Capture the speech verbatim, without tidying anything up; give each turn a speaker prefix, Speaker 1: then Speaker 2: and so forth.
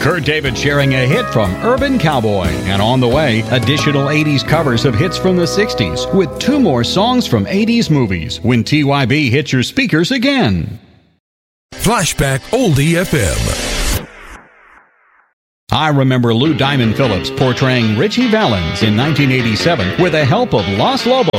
Speaker 1: Kurt David sharing a hit from Urban Cowboy. And on the way, additional eighties covers of hits from the sixties with two more songs from eighties movies when T Y B hits your speakers again.
Speaker 2: Flashback Oldie F M.
Speaker 1: I remember Lou Diamond Phillips portraying Richie Valens in nineteen eighty-seven with the help of Los Lobos.